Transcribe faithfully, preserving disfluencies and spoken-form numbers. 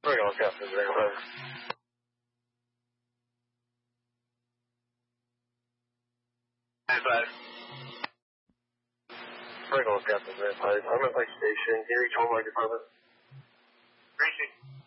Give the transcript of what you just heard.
Pringle's Captain Vampire. Vampire. Pringle's Captain Vampire. I'm at my station. Can you reach home my department? Reaching.